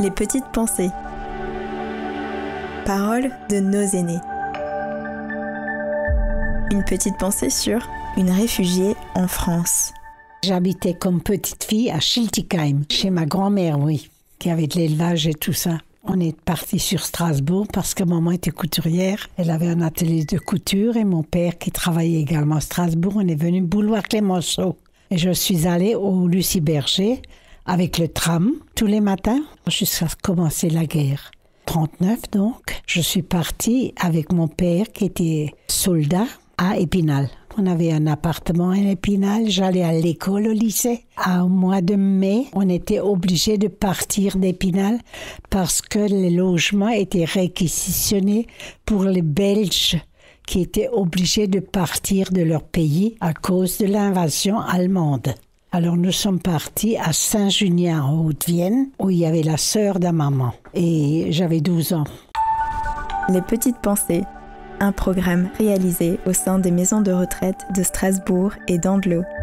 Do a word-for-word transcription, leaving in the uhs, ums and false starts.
Les petites pensées. Paroles de nos aînés. Une petite pensée sur une réfugiée en France. J'habitais comme petite fille à Schiltigheim, chez ma grand-mère, oui, qui avait de l'élevage et tout ça. On est parti sur Strasbourg parce que maman était couturière. Elle avait un atelier de couture et mon père, qui travaillait également à Strasbourg, on est venu boulevard Clémenceau. Et je suis allée au Lucie Berger avec le tram tous les matins jusqu'à commencer la guerre. trente-neuf donc, je suis partie avec mon père qui était soldat à Épinal. On avait un appartement à Épinal, j'allais à l'école, au lycée. Au mois de mai, on était obligés de partir d'Épinal parce que les logements étaient réquisitionnés pour les Belges qui étaient obligés de partir de leur pays à cause de l'invasion allemande. Alors nous sommes partis à Saint-Junien en Haute-Vienne où il y avait la sœur de maman et j'avais douze ans. Les petites pensées. Un programme réalisé au sein des maisons de retraite de Strasbourg et d'Andelot.